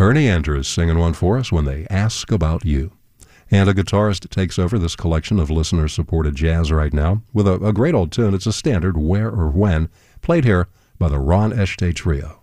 Ernie Andrews singing one for us, When They Ask About You. And a guitarist takes over this collection of listener-supported jazz right now with a great old tune. It's a standard, Where or When, played here by the Ron Eschte Trio.